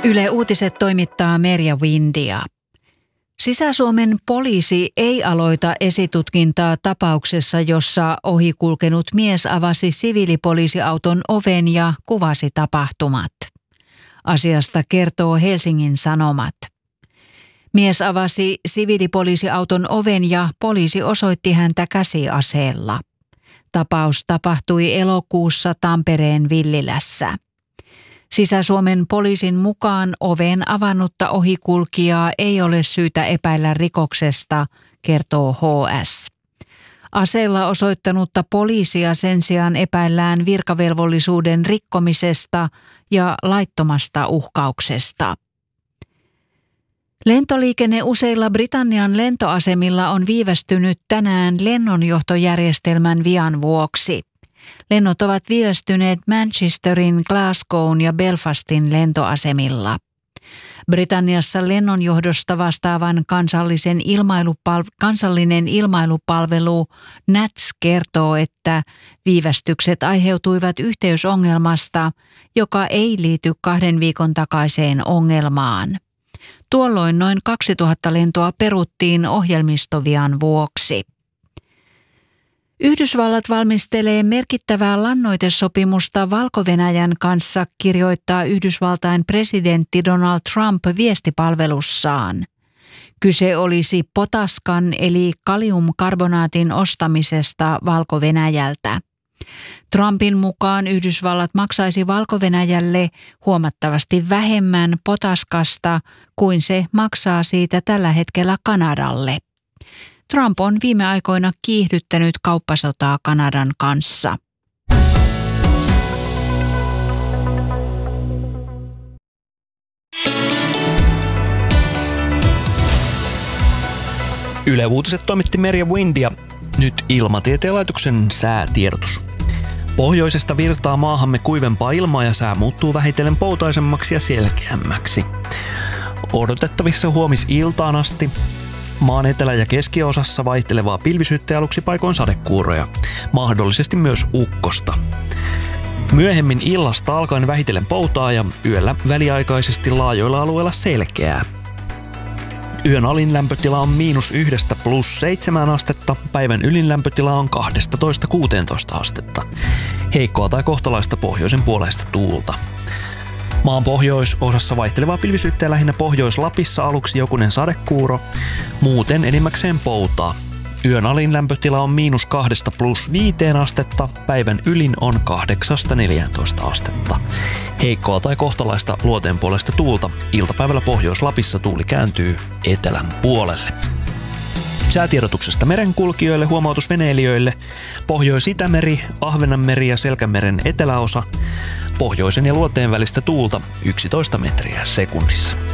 Yle Uutiset toimittaa Merja Windia. Sisä-Suomen poliisi ei aloita esitutkintaa tapauksessa, jossa ohikulkenut mies avasi siviilipoliisiauton oven ja kuvasi tapahtumat. Asiasta kertoo Helsingin Sanomat. Mies avasi siviilipoliisiauton oven ja poliisi osoitti häntä käsiaseella. Tapaus tapahtui elokuussa Tampereen Villilässä. Sisä-Suomen poliisin mukaan oven avannutta ohikulkijaa ei ole syytä epäillä rikoksesta, kertoo HS. Aseella osoittanutta poliisia sen sijaan epäillään virkavelvollisuuden rikkomisesta ja laittomasta uhkauksesta. Lentoliikenne useilla Britannian lentoasemilla on viivästynyt tänään lennonjohtojärjestelmän vian vuoksi. Lennot ovat viivästyneet Manchesterin, Glasgown ja Belfastin lentoasemilla. Britanniassa lennonjohdosta vastaavan kansallinen ilmailupalvelu NATS kertoo, että viivästykset aiheutuivat yhteysongelmasta, joka ei liity 2 viikon takaiseen ongelmaan. Tuolloin noin 2000 lentoa peruttiin ohjelmistovian vuoksi. Yhdysvallat valmistelee merkittävää lannoitesopimusta Valko-Venäjän kanssa, kirjoittaa Yhdysvaltain presidentti Donald Trump viestipalvelussaan. Kyse olisi potaskan eli kaliumkarbonaatin ostamisesta Valko-Venäjältä. Trumpin mukaan Yhdysvallat maksaisi Valko-Venäjälle huomattavasti vähemmän potaskasta kuin se maksaa siitä tällä hetkellä Kanadalle. Trump on viime aikoina kiihdyttänyt kauppasotaa Kanadan kanssa. Yle Uutiset toimitti Merja Windia. Nyt Ilmatieteen laitoksen säätiedotus. Pohjoisesta virtaa maahamme kuivempaa ilmaa ja sää muuttuu vähitellen poutaisemmaksi ja selkeämmäksi. Odotettavissa huomisiltaan asti. Maan etelä- ja keskiosassa vaihtelevaa pilvisyyttä ja aluksi paikoin sadekuuroja, mahdollisesti myös ukkosta. Myöhemmin illasta alkaen vähitellen poutaa ja yöllä väliaikaisesti laajoilla alueilla selkeää. Yön alin lämpötila on -1 +7 astetta, päivän ylin lämpötila on 12–16 astetta. Heikkoa tai kohtalaista pohjoisen puoleista tuulta. Maan pohjoisosassa vaihtelevaa pilvisyyttä ja lähinnä Pohjois-Lapissa aluksi jokunen sadekuuro, muuten enimmäkseen poutaa. Yön alin lämpötila on -2 +5 astetta, päivän ylin on 8–14 astetta. Heikkoa tai kohtalaista luoteenpuoleista tuulta, iltapäivällä Pohjois-Lapissa tuuli kääntyy etelän puolelle. Säätiedotuksesta merenkulkijoille, huomautus veneilijöille, Pohjois-Itämeri, Ahvenanmeri ja Selkämeren eteläosa, pohjoisen ja luoteen välistä tuulta 11 metriä sekunnissa.